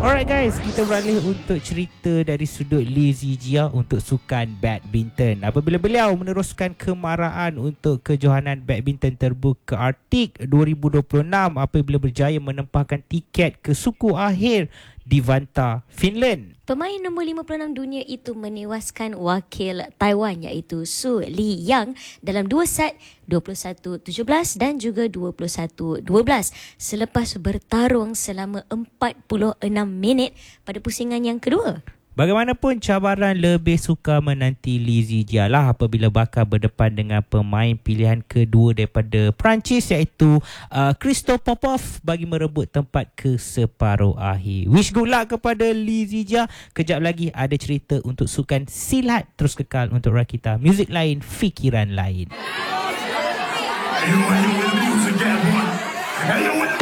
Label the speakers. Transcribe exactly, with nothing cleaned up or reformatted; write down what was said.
Speaker 1: Alright guys, kita beralih untuk cerita dari sudut Lee Zijia untuk sukan badminton. Apabila beliau meneruskan kemarahan untuk kejohanan badminton terbuka Arctic dua ribu dua puluh enam apabila berjaya menempahkan tiket ke suku akhir di Vantaa, Finland.
Speaker 2: Pemain nombor lima puluh enam dunia itu menewaskan wakil Taiwan iaitu Su Liyang dalam dua set dua puluh satu tujuh belas dan juga dua puluh satu dua belas selepas bertarung selama empat puluh enam minit pada pusingan yang kedua.
Speaker 1: Bagaimanapun, cabaran lebih suka menanti Lee Zijia lah apabila bakal berdepan dengan pemain pilihan kedua daripada Perancis iaitu uh, Christophe Popov bagi merebut tempat ke separuh akhir. Wish good luck kepada Lee Zijia. Kejap lagi ada cerita untuk sukan silat. Terus kekal untuk Rakita. Muzik lain, fikiran lain.